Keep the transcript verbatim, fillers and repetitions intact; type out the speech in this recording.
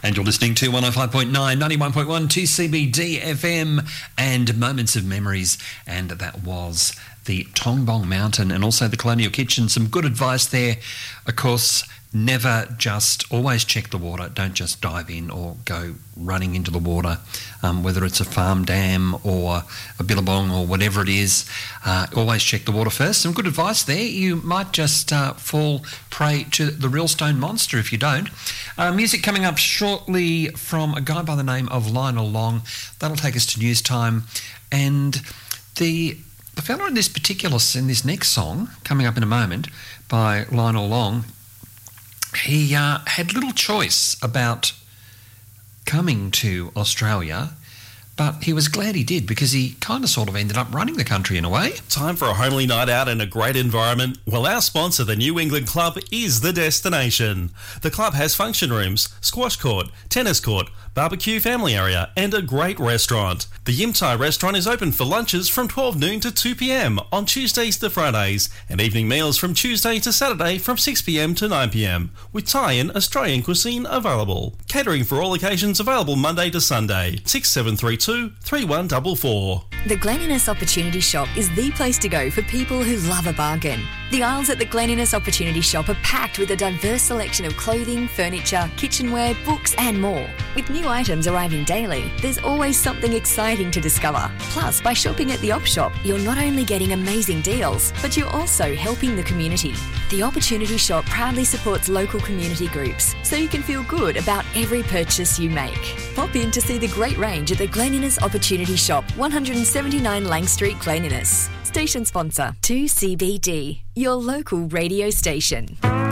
And you're listening to one oh five point nine, ninety-one point one, two C B D F M and Moments of Memories. And that was the Tongbong Mountain and also the Colonial Kitchen. Some good advice there. Of course, never just, always check the water. Don't just dive in or go running into the water, um, whether it's a farm dam or a billabong or whatever it is. Uh, always check the water first. Some good advice there. You might just uh, fall prey to the real stone monster if you don't. Uh, music coming up shortly from a guy by the name of Lionel Long. That'll take us to news time. And the the fella in this particular, in this next song, coming up in a moment, by Lionel Long, he uh, had little choice about coming to Australia, but he was glad he did because he kind of sort of ended up running the country in a way. Time for a homely night out in a great environment? Well, our sponsor, the New England Club, is the destination. The club has function rooms, squash court, tennis court, barbecue family area and a great restaurant. The Yim Thai restaurant is open for lunches from twelve noon to two p.m. on Tuesdays to Fridays and evening meals from Tuesday to Saturday from six p.m. to nine p.m. with Thai and Australian cuisine available. Catering for all occasions available Monday to Sunday. six seven three two, three one four four. The Glen Opportunity Shop is the place to go for people who love a bargain. The aisles at the Glen Opportunity Shop are packed with a diverse selection of clothing, furniture, kitchenware, books and more. With new items arriving daily, there's always something exciting to discover. Plus, by shopping at the Op Shop, you're not only getting amazing deals, but you're also helping the community. The Opportunity Shop proudly supports local community groups, so you can feel good about every purchase you make. Pop in to see the great range at the Glen Opportunity Shop, one seventy-nine Lang Street, Glen Innes. Station sponsor, two C B D, your local radio station.